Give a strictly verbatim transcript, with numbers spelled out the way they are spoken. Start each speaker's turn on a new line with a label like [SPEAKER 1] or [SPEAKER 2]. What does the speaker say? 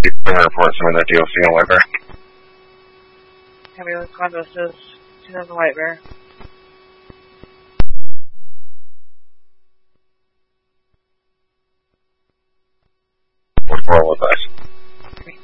[SPEAKER 1] You can report some of the D O C and White Bear.
[SPEAKER 2] Heavy Wisconsin says two thousand White Bear.
[SPEAKER 1] What's wrong with that?